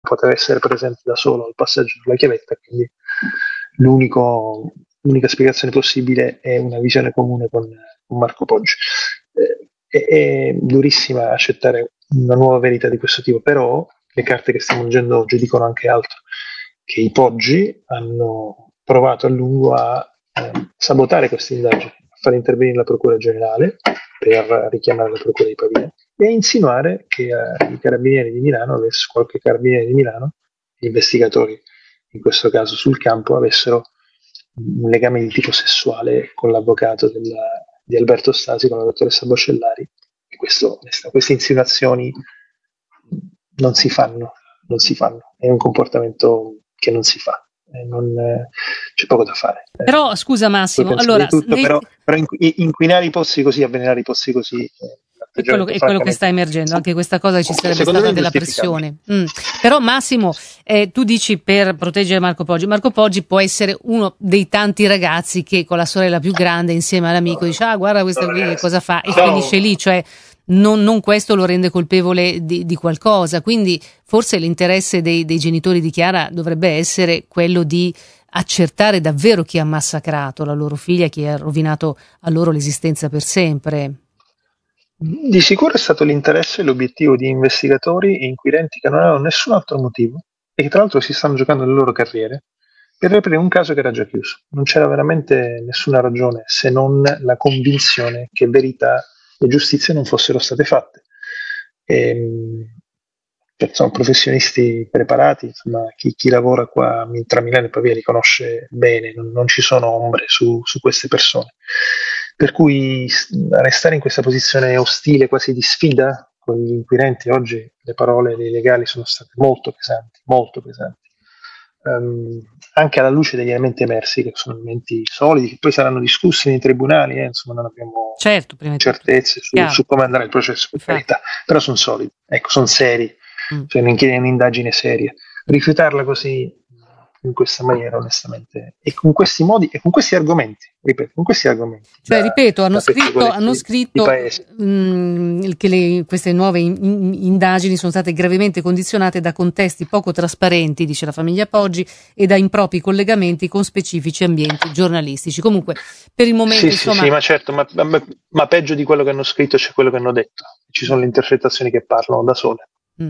poteva essere presente da solo al passaggio della chiavetta, quindi l'unica spiegazione possibile è una visione comune con Marco Poggi. È durissima accettare una nuova verità di questo tipo, però le carte che stiamo leggendo oggi dicono anche altro, che i Poggi hanno provato a lungo a sabotare queste indagini, a far intervenire la Procura Generale per richiamare la Procura di Pavia e a insinuare che i carabinieri di Milano, qualche carabiniere di Milano, gli investigatori in questo caso sul campo, avessero un legame di tipo sessuale con l'avvocato di Alberto Stasi, con la dottoressa Bocellari. E queste insinuazioni non si fanno, è un comportamento che non si fa. C'è poco da fare. Però scusa Massimo, allora però inquinare i pozzi così, avvelenare i pozzi così è quello che sta emergendo, anche questa cosa ci sarebbe stata della pressione. Però Massimo, tu dici per proteggere Marco Poggi può essere uno dei tanti ragazzi che con la sorella più grande insieme all'amico dice guarda questa qui che cosa fa, e finisce lì, cioè non questo lo rende colpevole di qualcosa, quindi forse l'interesse dei genitori di Chiara dovrebbe essere quello di accertare davvero chi ha massacrato la loro figlia, chi ha rovinato a loro l'esistenza per sempre. Di sicuro è stato l'interesse e l'obiettivo di investigatori e inquirenti che non avevano nessun altro motivo e che tra l'altro si stanno giocando le loro carriere per riaprire un caso che era già chiuso. Non c'era veramente nessuna ragione se non la convinzione che verità e giustizia non fossero state fatte. Sono professionisti preparati, insomma, chi lavora qua tra Milano e Pavia li conosce bene, non ci sono ombre su queste persone. Per cui restare in questa posizione ostile, quasi di sfida con gli inquirenti, oggi le parole dei legali sono state molto pesanti, anche alla luce degli elementi emersi, che sono elementi solidi, che poi saranno discussi nei tribunali, insomma non abbiamo certezze su come andrà il processo, per carità, però sono solidi, sono seri, cioè un'indagine seria. Rifiutarla così in questa maniera, onestamente, e con questi modi e con questi argomenti, cioè ripeto, hanno scritto che queste nuove indagini sono state gravemente condizionate da contesti poco trasparenti, dice la famiglia Poggi, e da impropri collegamenti con specifici ambienti giornalistici. Comunque per il momento insomma... sì, ma certo, ma peggio di quello che hanno scritto c'è quello che hanno detto, ci sono le intercettazioni che parlano da sole.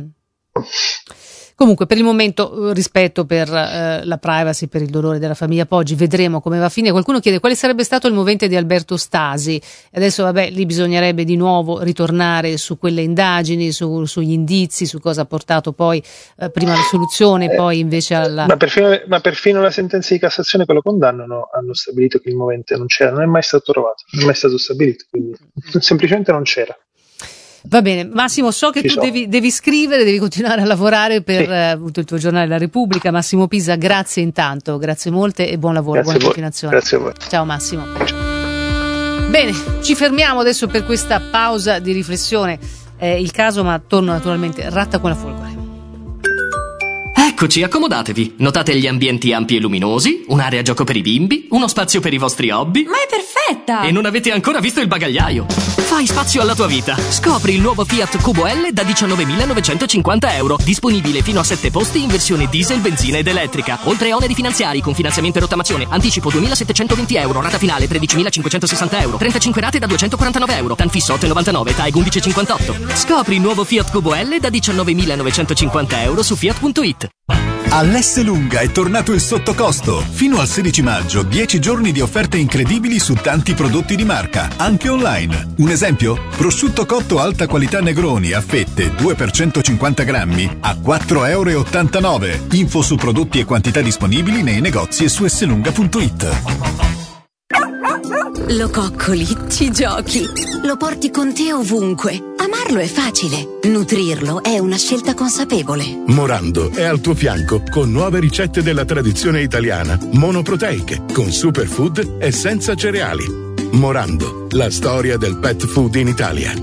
Comunque per il momento rispetto per la privacy, per il dolore della famiglia Poggi, vedremo come va a finire. Qualcuno chiede quale sarebbe stato il movente di Alberto Stasi. Adesso lì bisognerebbe di nuovo ritornare su quelle indagini, sugli indizi, su cosa ha portato poi prima l'assoluzione, poi invece alla... Ma perfino la sentenza di Cassazione che lo condannano hanno stabilito che il movente non c'era, non è mai stato trovato, non è mai stato stabilito, quindi semplicemente non c'era. Va bene, Massimo, so che tu devi scrivere, devi continuare a lavorare per il tuo giornale La Repubblica. Massimo Pisa, grazie intanto, grazie molte e buon lavoro, buona continuazione. Grazie a voi. Ciao Massimo. Bene, ci fermiamo adesso per questa pausa di riflessione. Il caso, ma torno naturalmente Ratta con la Folgore. Eccoci, accomodatevi. Notate gli ambienti ampi e luminosi, un'area gioco per i bimbi, uno spazio per i vostri hobby. Ma è perfetta! E non avete ancora visto il bagagliaio. Fai spazio alla tua vita. Scopri il nuovo Fiat Cubo L da 19.950 euro. Disponibile fino a 7 posti in versione diesel, benzina ed elettrica. Oltre oneri finanziari con finanziamento e rottamazione. Anticipo 2.720 euro. Rata finale 13.560 euro. 35 rate da 249 euro. TAN fisso 8,99. TAEG 11,58. Scopri il nuovo Fiat Cubo L da 19.950 euro su Fiat.it. All'Esselunga è tornato il sottocosto. Fino al 16 maggio, 10 giorni di offerte incredibili su tanti prodotti di marca, anche online. Un esempio? Prosciutto cotto alta qualità Negroni a fette 2 per 150 grammi a 4,89 euro. Info su prodotti e quantità disponibili nei negozi e su esselunga.it. Lo coccoli, ci giochi, lo porti con te ovunque. Amarlo è facile, nutrirlo è una scelta consapevole. Morando è al tuo fianco con nuove ricette della tradizione italiana, monoproteiche, con superfood e senza cereali. Morando, la storia del pet food in Italia.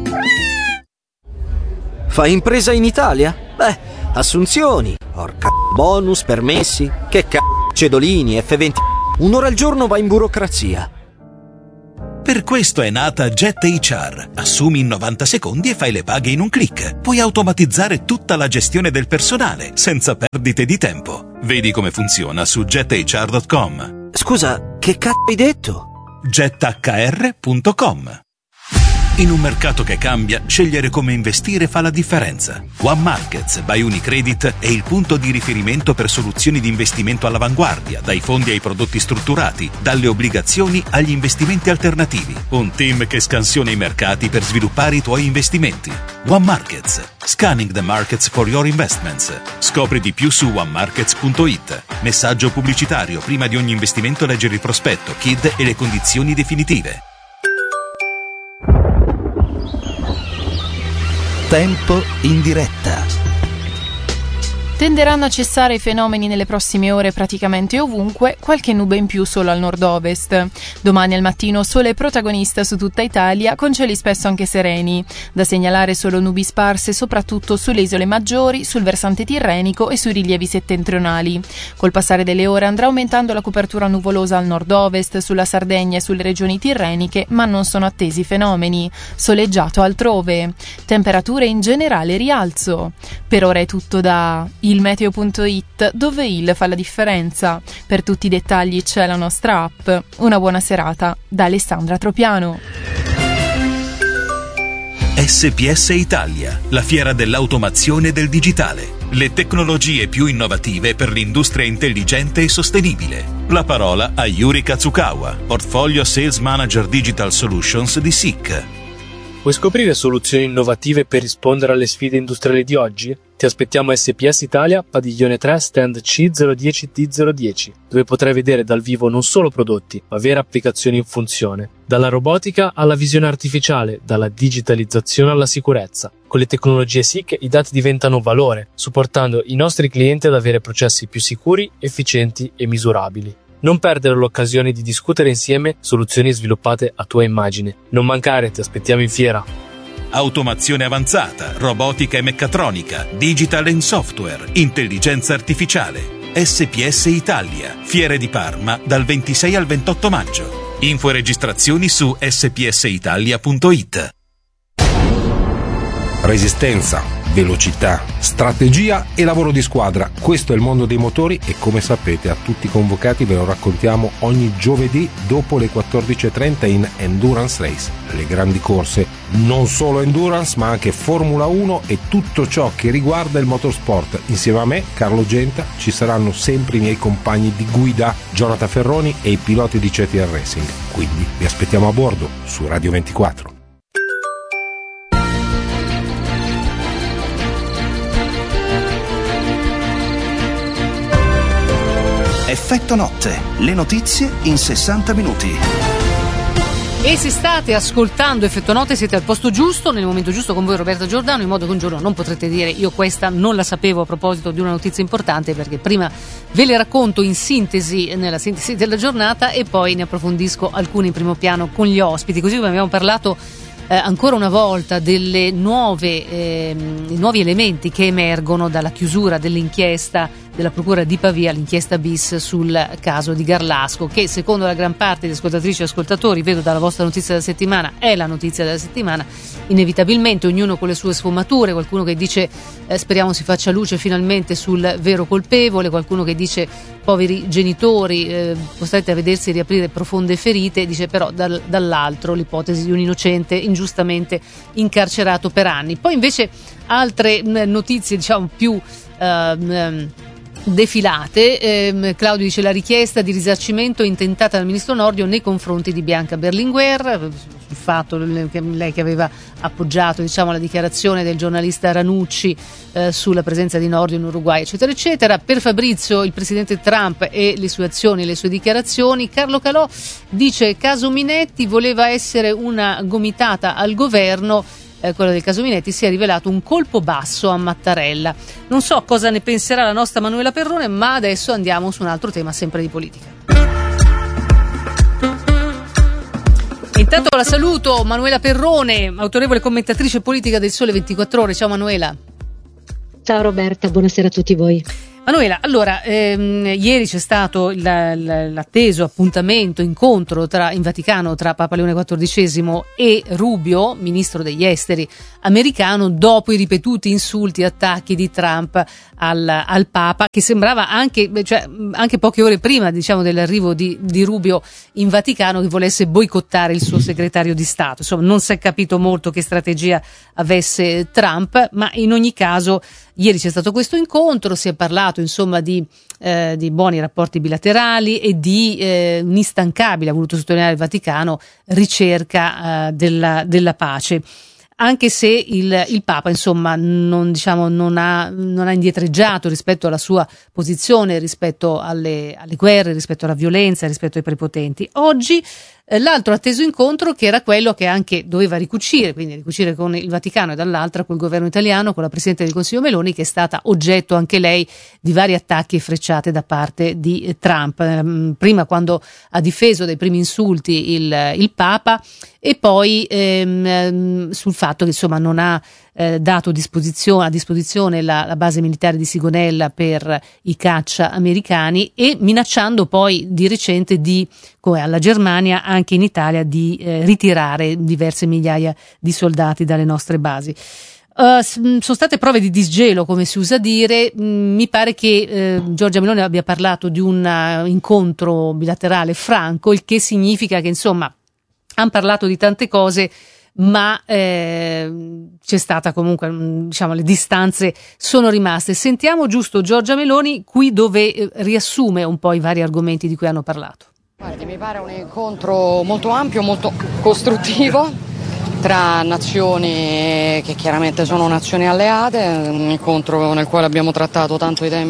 Fai impresa in Italia? Beh, assunzioni, porca bonus, permessi, che cedolini, F20. Un'ora al giorno vai in burocrazia. Per questo è nata Jet HR. Assumi in 90 secondi e fai le paghe in un click. Puoi automatizzare tutta la gestione del personale senza perdite di tempo. Vedi come funziona su jethr.com. Scusa, che cazzo hai detto? jethr.com. In un mercato che cambia, scegliere come investire fa la differenza. One Markets by Unicredit è il punto di riferimento per soluzioni di investimento all'avanguardia, dai fondi ai prodotti strutturati, dalle obbligazioni agli investimenti alternativi. Un team che scansiona i mercati per sviluppare i tuoi investimenti. One Markets. Scanning the markets for your investments. Scopri di più su onemarkets.it. Messaggio pubblicitario. Prima di ogni investimento leggere il prospetto, KID e le condizioni definitive. Tempo in diretta. Tenderanno a cessare i fenomeni nelle prossime ore praticamente ovunque, qualche nube in più solo al nord-ovest. Domani al mattino sole protagonista su tutta Italia, con cieli spesso anche sereni. Da segnalare solo nubi sparse soprattutto sulle isole maggiori, sul versante tirrenico e sui rilievi settentrionali. Col passare delle ore andrà aumentando la copertura nuvolosa al nord-ovest, sulla Sardegna e sulle regioni tirreniche, ma non sono attesi fenomeni. Soleggiato altrove. Temperature in generale rialzo. Per ora è tutto da ilmeteo.it, dove il fa la differenza. Per tutti i dettagli c'è la nostra app. Una buona serata da Alessandra Tropiano. SPS Italia, la fiera dell'automazione e del digitale. Le tecnologie più innovative per l'industria intelligente e sostenibile. La parola a Yuri Katsukawa, Portfolio Sales Manager Digital Solutions di SICK. Vuoi scoprire soluzioni innovative per rispondere alle sfide industriali di oggi? Ti aspettiamo a SPS Italia, padiglione 3, stand C010D010, dove potrai vedere dal vivo non solo prodotti, ma vere applicazioni in funzione. Dalla robotica alla visione artificiale, dalla digitalizzazione alla sicurezza. Con le tecnologie SICK i dati diventano valore, supportando i nostri clienti ad avere processi più sicuri, efficienti e misurabili. Non perdere l'occasione di discutere insieme soluzioni sviluppate a tua immagine. Non mancare, ti aspettiamo in fiera. Automazione avanzata, robotica e meccatronica, digital and software, intelligenza artificiale. SPS Italia, Fiere di Parma dal 26 al 28 maggio. Info e registrazioni su spsitalia.it. Resistenza, velocità, strategia e lavoro di squadra. Questo è il mondo dei motori e, come sapete, a tutti i convocati ve lo raccontiamo ogni giovedì dopo le 14.30 in Endurance Race. Le grandi corse, non solo Endurance ma anche Formula 1 e tutto ciò che riguarda il motorsport. Insieme a me, Carlo Genta, ci saranno sempre i miei compagni di guida, Jonathan Ferroni e i piloti di CTR Racing. Quindi vi aspettiamo a bordo su Radio 24. Effetto notte, le notizie in 60 minuti. E se state ascoltando Effetto Notte siete al posto giusto, nel momento giusto, con voi Roberta Giordano, in modo che un giorno non potrete dire io questa non la sapevo a proposito di una notizia importante, perché prima ve le racconto in sintesi, nella sintesi della giornata, e poi ne approfondisco alcuni in primo piano con gli ospiti, così come abbiamo parlato ancora una volta delle nuovi elementi che emergono dalla chiusura dell'inchiesta della Procura di Pavia, l'inchiesta bis sul caso di Garlasco, che secondo la gran parte di ascoltatrici e ascoltatori, vedo dalla vostra notizia della settimana, è la notizia della settimana, inevitabilmente, ognuno con le sue sfumature, qualcuno che dice speriamo si faccia luce finalmente sul vero colpevole, qualcuno che dice poveri genitori costretti a vedersi riaprire profonde ferite, dice però dall'altro l'ipotesi di un innocente ingiustamente incarcerato per anni. Poi invece altre notizie diciamo più defilate. Claudio dice la richiesta di risarcimento intentata dal ministro Nordio nei confronti di Bianca Berlinguer, sul fatto lei che aveva appoggiato diciamo la dichiarazione del giornalista Ranucci sulla presenza di Nordio in Uruguay, eccetera eccetera. Per Fabrizio il presidente Trump e le sue azioni e le sue dichiarazioni. Carlo Calò dice caso Minetti voleva essere una gomitata al governo, quello del caso Minetti si è rivelato un colpo basso a Mattarella. Non so cosa ne penserà la nostra Manuela Perrone, ma adesso andiamo su un altro tema sempre di politica. Intanto la saluto, Manuela Perrone, autorevole commentatrice politica del Sole 24 Ore. Ciao Manuela. Ciao Roberta, buonasera a tutti voi. Manuela, allora, ieri c'è stato l'atteso appuntamento, incontro in Vaticano tra Papa Leone XIV e Rubio, ministro degli esteri americano, dopo i ripetuti insulti e attacchi di Trump al Papa, che sembrava anche poche ore prima, diciamo, dell'arrivo di Rubio in Vaticano, che volesse boicottare il suo segretario di Stato. Insomma, non si è capito molto che strategia avesse Trump, ma in ogni caso ieri c'è stato questo incontro, si è parlato insomma di buoni rapporti bilaterali e di un'instancabile, ha voluto sottolineare il Vaticano, ricerca della pace. Anche se il Papa insomma non ha indietreggiato rispetto alla sua posizione, rispetto alle guerre, rispetto alla violenza, rispetto ai prepotenti. Oggi l'altro atteso incontro, che era quello che anche doveva ricucire con il Vaticano, e dall'altra col governo italiano, con la Presidente del Consiglio Meloni, che è stata oggetto anche lei di vari attacchi e frecciate da parte di Trump, prima quando ha difeso dai primi insulti il Papa, e poi sul fatto che insomma non ha dato a disposizione la base militare di Sigonella per i caccia americani, e minacciando poi di recente come alla Germania, anche in Italia, di ritirare diverse migliaia di soldati dalle nostre basi. Sono state prove di disgelo, come si usa dire. Mi pare che Giorgia Meloni abbia parlato di un incontro bilaterale franco, il che significa che insomma hanno parlato di tante cose, ma c'è stata comunque, diciamo, le distanze sono rimaste. Sentiamo giusto Giorgia Meloni qui, dove riassume un po' i vari argomenti di cui hanno parlato. Guardi, mi pare un incontro molto ampio, molto costruttivo tra nazioni che chiaramente sono nazioni alleate, un incontro nel quale abbiamo trattato tanto il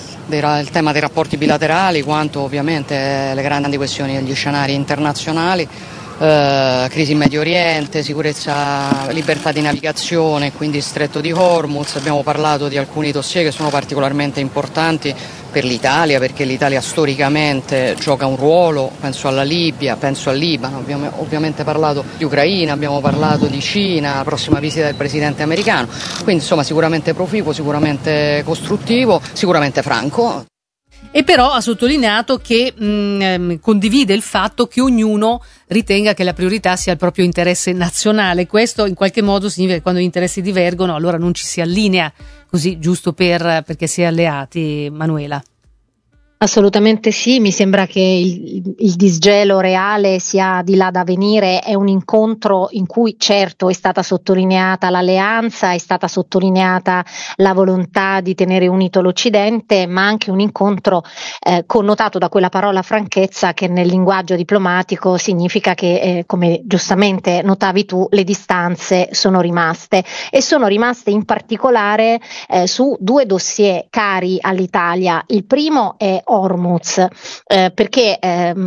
tema dei rapporti bilaterali, quanto ovviamente le grandi questioni degli scenari internazionali. Crisi in Medio Oriente, sicurezza, libertà di navigazione, quindi stretto di Hormuz. Abbiamo parlato di alcuni dossier che sono particolarmente importanti per l'Italia, perché l'Italia storicamente gioca un ruolo, penso alla Libia, penso al Libano, abbiamo ovviamente parlato di Ucraina, abbiamo parlato di Cina, la prossima visita del presidente americano, quindi insomma sicuramente proficuo, sicuramente costruttivo, sicuramente franco. E però ha sottolineato che condivide il fatto che ognuno ritenga che la priorità sia il proprio interesse nazionale. Questo in qualche modo significa che quando gli interessi divergono, allora non ci si allinea, così giusto perché si è alleati. Manuela. Assolutamente sì, mi sembra che il disgelo reale sia di là da venire. È un incontro in cui certo è stata sottolineata l'alleanza, è stata sottolineata la volontà di tenere unito l'Occidente, ma anche un incontro connotato da quella parola franchezza che nel linguaggio diplomatico significa che, come giustamente notavi tu, le distanze sono rimaste, e sono rimaste in particolare su due dossier cari all'Italia. Il primo è Hormuz, perché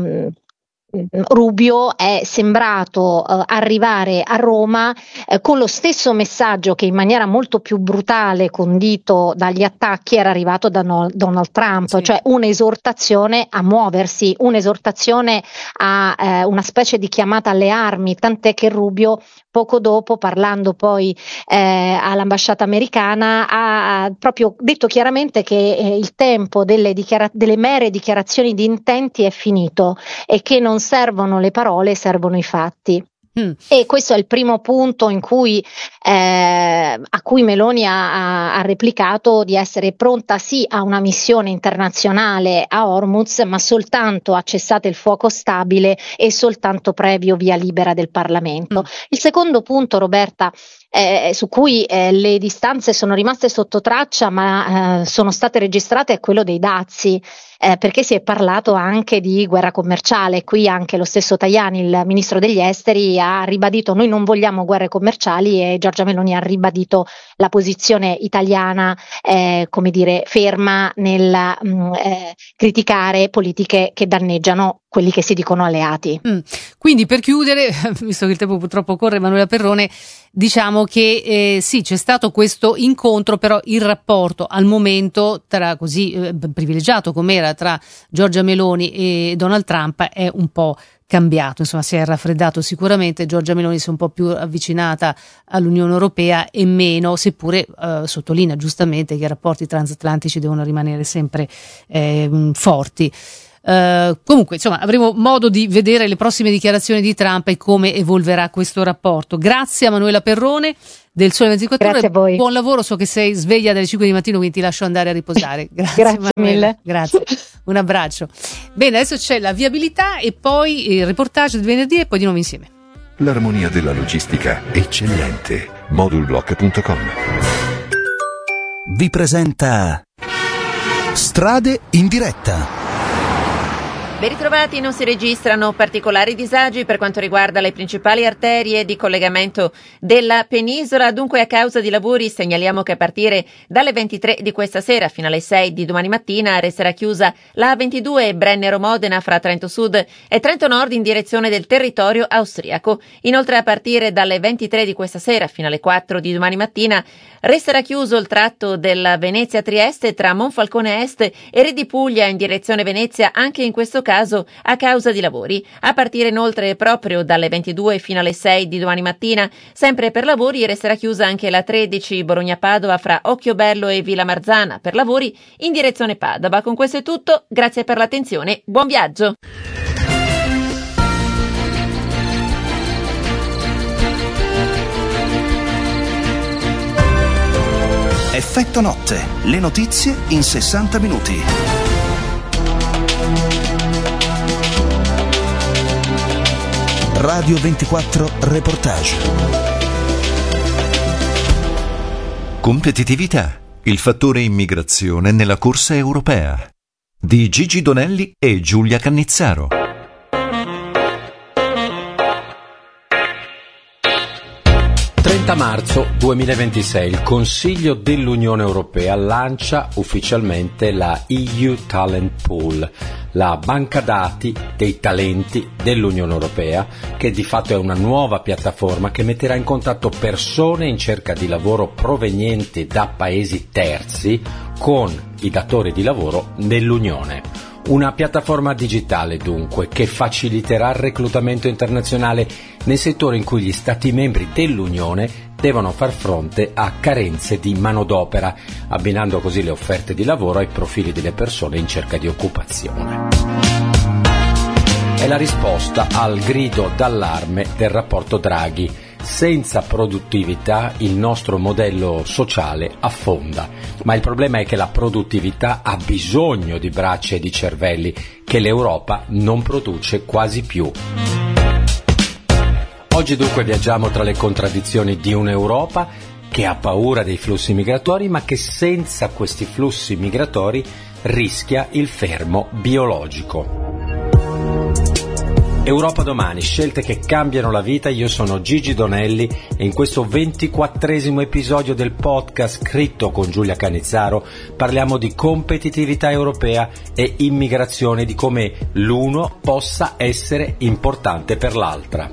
Rubio è sembrato arrivare a Roma con lo stesso messaggio che in maniera molto più brutale, condito dagli attacchi, era arrivato da Donald Trump, sì. Cioè un'esortazione a muoversi, un'esortazione a una specie di chiamata alle armi, tant'è che Rubio poco dopo, parlando poi all'ambasciata americana, ha proprio detto chiaramente che il tempo delle mere dichiarazioni di intenti è finito e che non servono le parole, servono i fatti. E questo è il primo punto a cui Meloni ha replicato di essere pronta sì a una missione internazionale a Hormuz, ma soltanto a cessate il fuoco stabile e soltanto previo via libera del Parlamento. Il secondo punto, Roberta, su cui le distanze sono rimaste sotto traccia ma sono state registrate, è quello dei dazi. Perché si è parlato anche di guerra commerciale. Qui anche lo stesso Tajani, il ministro degli esteri, ha ribadito: noi non vogliamo guerre commerciali, e Giorgia Meloni ha ribadito la posizione italiana ferma nel criticare politiche che danneggiano quelli che si dicono alleati. Quindi, per chiudere, visto che il tempo purtroppo corre, Manuela Perrone, diciamo che sì, c'è stato questo incontro, però il rapporto al momento, privilegiato com'era, tra Giorgia Meloni e Donald Trump è un po' cambiato, insomma si è raffreddato sicuramente. Giorgia Meloni si è un po' più avvicinata all'Unione Europea e meno, seppure sottolinea giustamente che i rapporti transatlantici devono rimanere sempre forti. Comunque insomma avremo modo di vedere le prossime dichiarazioni di Trump e come evolverà questo rapporto. Grazie a Manuela Perrone del Sole 24 Ore. Grazie a voi. Buon lavoro, so che sei sveglia dalle 5 di mattino, quindi ti lascio andare a riposare. Grazie mille. Grazie, un abbraccio. Bene, adesso c'è la viabilità e poi il reportage del venerdì e poi di nuovo insieme. L'armonia della logistica eccellente. Modulblock.com vi presenta Strade in diretta. Ben ritrovati, non si registrano particolari disagi per quanto riguarda le principali arterie di collegamento della penisola, dunque a causa di lavori segnaliamo che a partire dalle 23 di questa sera fino alle 6 di domani mattina resterà chiusa la A22 Brennero-Modena fra Trento Sud e Trento Nord in direzione del territorio austriaco. Inoltre a partire dalle 23 di questa sera fino alle 4 di domani mattina resterà chiuso il tratto della Venezia-Trieste tra Monfalcone Est e Re di Puglia in direzione Venezia, anche in questo caso a causa di lavori. A partire inoltre proprio dalle 22 fino alle 6 di domani mattina, sempre per lavori, resterà chiusa anche la 13 Bologna-Padova fra Occhiobello e Villa Marzana per lavori in direzione Padova. Con questo è tutto, grazie per l'attenzione, buon viaggio! Effetto notte, le notizie in 60 minuti. Radio 24 Reportage. Competitività, il fattore immigrazione nella corsa europea. Di Gigi Donelli e Giulia Cannizzaro. Marzo 2026 il Consiglio dell'Unione Europea lancia ufficialmente la EU Talent Pool, la banca dati dei talenti dell'Unione Europea, che di fatto è una nuova piattaforma che metterà in contatto persone in cerca di lavoro provenienti da paesi terzi con i datori di lavoro dell'Unione. Una piattaforma digitale dunque che faciliterà il reclutamento internazionale nei settori in cui gli Stati membri dell'Unione devono far fronte a carenze di manodopera, abbinando così le offerte di lavoro ai profili delle persone in cerca di occupazione. È la risposta al grido d'allarme del rapporto Draghi. Senza produttività il nostro modello sociale affonda, ma il problema è che la produttività ha bisogno di braccia e di cervelli che l'Europa non produce quasi più. Oggi dunque viaggiamo tra le contraddizioni di un'Europa che ha paura dei flussi migratori, ma che senza questi flussi migratori rischia il fermo biologico. Europa domani, scelte che cambiano la vita. Io sono Gigi Donelli e in questo 24esimo episodio del podcast scritto con Giulia Cannizzaro parliamo di competitività europea e immigrazione, di come l'uno possa essere importante per l'altra.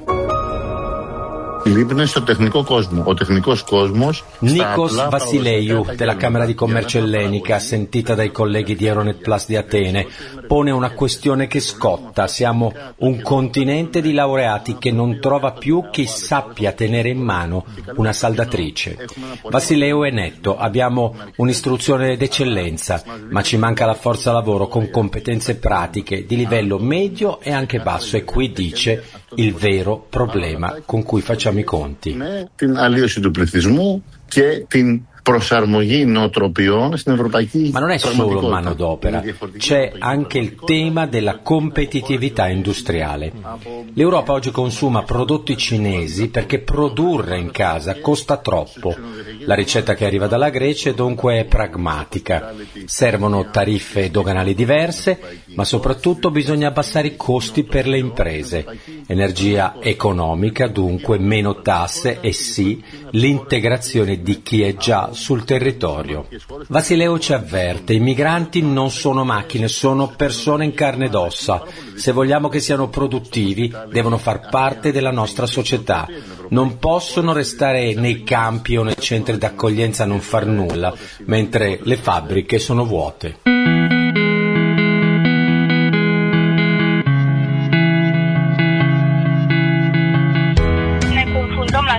Nikos Vassileiou della Camera di Commercio Ellenica, sentita dai colleghi di Euronet Plus di Atene, pone una questione che scotta. Siamo un continente di laureati che non trova più chi sappia tenere in mano una saldatrice. Vassileiou è netto: abbiamo un'istruzione d'eccellenza, ma ci manca la forza lavoro con competenze pratiche di livello medio e anche basso, e qui dice il vero problema con cui facciamo i conti. Την αλλίωση του πληθυσμού και την προσαρμογή νοοτροπιών στην ευρωπαϊκή. Ma non è solo manodopera, c'è anche il tema della competitività industriale. L'Europa oggi consuma prodotti cinesi perché produrre in casa costa troppo. La ricetta che arriva dalla Grecia dunque è pragmatica. Servono tariffe doganali diverse, ma soprattutto bisogna abbassare i costi per le imprese. Energia economica, dunque meno tasse e sì, l'integrazione di chi è già sul territorio. Vassileiou ci avverte: i migranti non sono macchine, sono persone in carne ed ossa. Se vogliamo che siano produttivi, devono far parte della nostra società. Non possono restare nei campi o nei centri d'accoglienza a non far nulla, mentre le fabbriche sono vuote.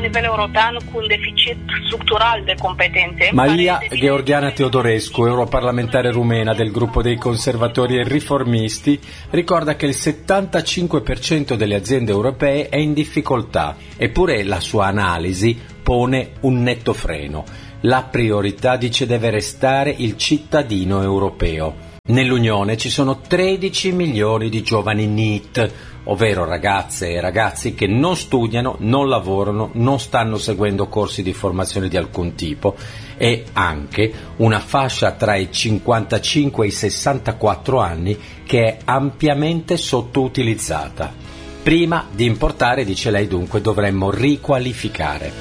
nivel european cu un deficit structural de competențe. Maria Gheorghiana Teodorescu, europarlamentare rumena del gruppo dei conservatori e riformisti, ricorda che il 75% delle aziende europee è in difficoltà, eppure la sua analisi pone un netto freno. La priorità, dice, deve restare il cittadino europeo. Nell'Unione ci sono 13 milioni di giovani NEET, ovvero ragazze e ragazzi che non studiano, non lavorano, non stanno seguendo corsi di formazione di alcun tipo, e anche una fascia tra i 55 e i 64 anni che è ampiamente sottoutilizzata. Prima di importare, dice lei, dunque dovremmo riqualificare.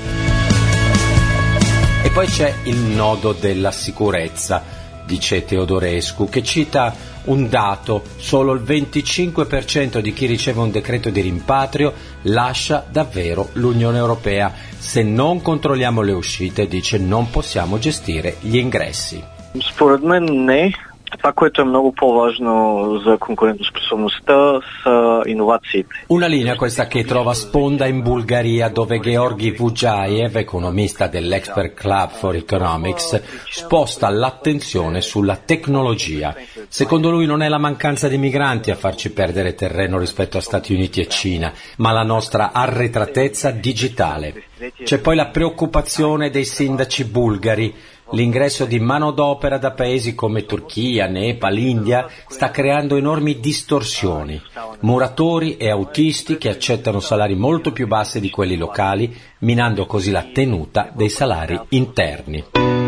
E poi c'è il nodo della sicurezza, dice Teodorescu, che cita un dato: solo il 25% di chi riceve un decreto di rimpatrio lascia davvero l'Unione Europea. Se non controlliamo le uscite, dice, non possiamo gestire gli ingressi. Според мен не. Това, което е много по-важно за конкурентоспособността, са иновациите. Una linea questa che trova sponda in Bulgaria, dove Georgi Vujaev, economista dell'Expert Club for Economics, sposta l'attenzione sulla tecnologia. Secondo lui non è la mancanza di migranti a farci perdere terreno rispetto a Stati Uniti e Cina, ma la nostra arretratezza digitale. C'è poi la preoccupazione dei sindaci bulgari. L'ingresso di manodopera da paesi come Turchia, Nepal, India sta creando enormi distorsioni. Muratori e autisti che accettano salari molto più bassi di quelli locali, minando così la tenuta dei salari interni.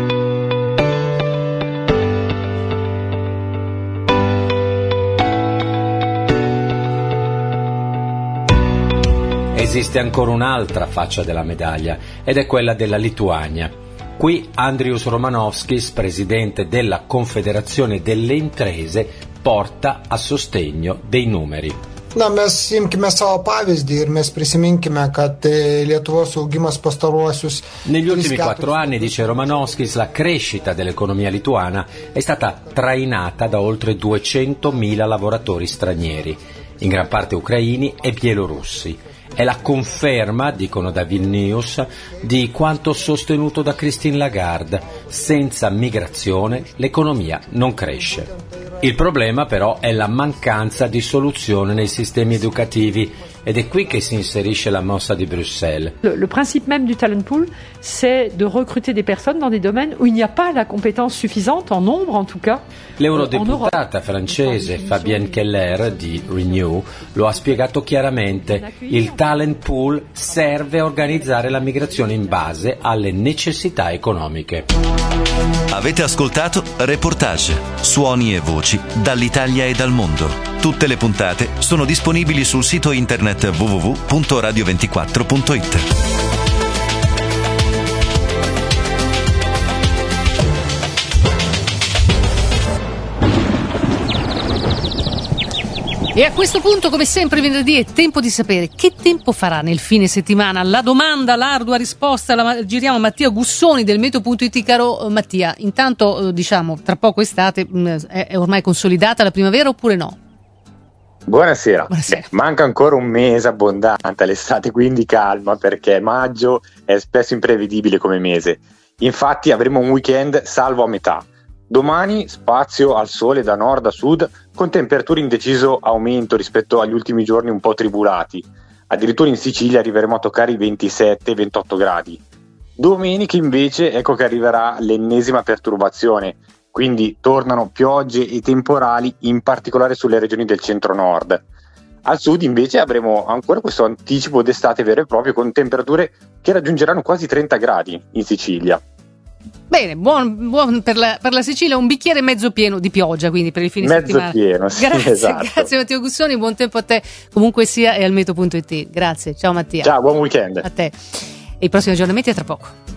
Esiste ancora un'altra faccia della medaglia, ed è quella della Lituania. Qui Andrius Romanovskis, presidente della Confederazione delle Imprese, porta a sostegno dei numeri. Na, mes imkime savo pavyzdį ir mes prisiminkime, kad Lietuvos augimas pastaruosius. Negli ultimi 4 anni, dice Romanovskis, la crescita dell'economia lituana è stata trainata da oltre 200.000 lavoratori stranieri, in gran parte ucraini e bielorussi. È la conferma, dicono da Vilnius, di quanto sostenuto da Christine Lagarde: senza migrazione l'economia non cresce. Il problema però è la mancanza di soluzione nei sistemi educativi, ed è qui che si inserisce la mossa di Bruxelles. Le principe même du talent pool, c'est de recruter des personnes dans des domaines où il n'y a pas la compétence suffisante, en nombre en tout cas. L'eurodeputata francese Fabienne Keller di Renew lo ha spiegato chiaramente: il talent pool serve a organizzare la migrazione in base alle necessità economiche. Avete ascoltato Reportage, suoni e voci dall'Italia e dal mondo. Tutte le puntate sono disponibili sul sito internet www.radio24.it. E a questo punto, come sempre venerdì, è tempo di sapere che tempo farà nel fine settimana. La domanda, l'ardua risposta la giriamo a Mattia Gussoni del Meteo.it. Caro Mattia, intanto diciamo, tra poco estate, è ormai consolidata la primavera oppure no? Buonasera. Manca ancora un mese abbondante all'estate, quindi calma, perché maggio è spesso imprevedibile come mese. Infatti avremo un weekend salvo a metà. Domani spazio al sole da nord a sud, con temperature in deciso aumento rispetto agli ultimi giorni un po' tribulati. Addirittura in Sicilia arriveremo a toccare i 27-28 gradi. Domenica invece ecco che arriverà l'ennesima perturbazione, quindi tornano piogge e temporali, in particolare sulle regioni del centro-nord. Al sud invece avremo ancora questo anticipo d'estate vero e proprio, con temperature che raggiungeranno quasi 30 gradi in Sicilia. Bene, buon per la Sicilia, un bicchiere mezzo pieno di pioggia, quindi per il fine settimana. Mezzo pieno, sì, grazie, esatto. Grazie Matteo Gussoni, buon tempo a te, comunque sia, e al Meteo.it. Grazie, ciao Mattia. Ciao, buon weekend. A te. E i prossimi aggiornamenti a tra poco.